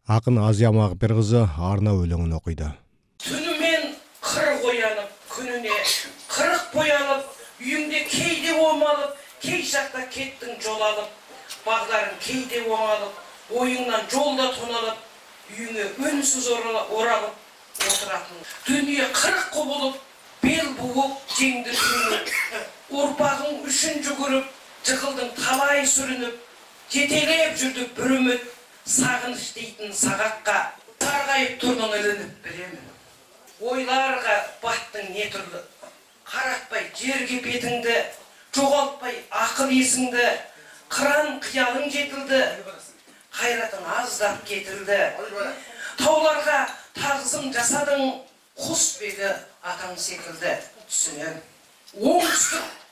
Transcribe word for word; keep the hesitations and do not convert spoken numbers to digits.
Ақын Азия Мағыпер-қызы арна өлеңін оқиды. Түнімен қырық оянып, күніне қырық боянып, үйіңде кейде омалып, кей жақта кеттің жол алып, бағдарың кейде оңалып, ойыңнан жолда тоналып, үйіңе үнсіз оралып отыратын. Дүние қырық құбылып, бел буып, жеңді күніп, ұрпағың үшін жүгіріп, жықылдың талай сүрініп, жетелеп жүрді бір үміт, сағыныш дейтін сағаққа тарғайып тұрдың ілініп білемін. Ойларға баттың не түрлі, қаратпай жерге бетіңді, жоғалтпай ақыл есіңді, қыран қиялың жетілді, қайратың аздап кетілді. Тауларға тағзым жасадың, құс бегі атаң секілді түсінен. Оңтүстік